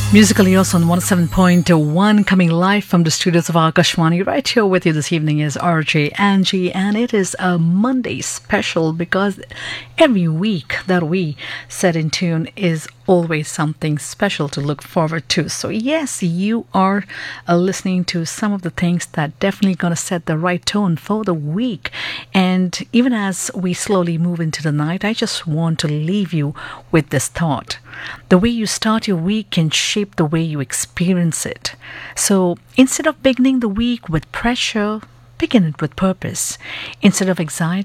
Musical Eos on 107.1, coming live from the studios of Akashwani. Right here with you this evening is RJ Angie, and it is a Monday special because every week that we set in tune is always something special to look forward to. So yes, you are listening to some of the things that definitely going to set the right tone for the week. And even as we slowly move into the night, I just want to leave you with this thought. The way you start your week can shape the way you experience it. So instead of beginning the week with pressure, begin it with purpose. Instead of anxiety,